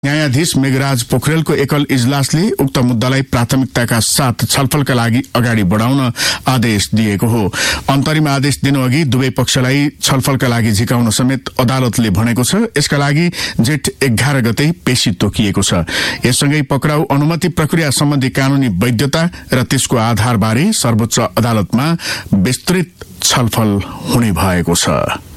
न्यायाधीश मेघराज पोखरेलको एकल इजलासले उक्त मुद्दालाई प्राथमिकताका साथ छलफलका लागि अगाडि बढाउन आदेश दिएको हो। अन्तरिम आदेश दिनुअघि दुवै पक्षलाई छलफलका लागि झिकाउन समेत अदालतले भनेको छ। यसका लागि जेठ 11 गते पेशी तोकिएको छ। यससँगै पक्राउ अनुमति प्रक्रिया सम्बन्धी कानूनी वैधता र त्यसको आधारबारे सर्वोच्च अदालतमा विस्तृत छलफल हुने भएको छ।